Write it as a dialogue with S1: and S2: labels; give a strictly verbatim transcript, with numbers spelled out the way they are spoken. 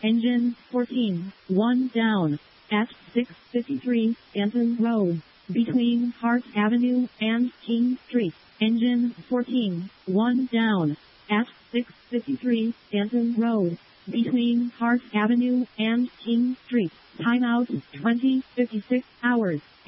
S1: Engine fourteen, one down. At six fifty-three Stanton Road, between Hart Avenue and King Street. Engine fourteen, one down. At six fifty-three Stanton Road, between Hart Avenue and King Street. Timeout twenty fifty-six hours.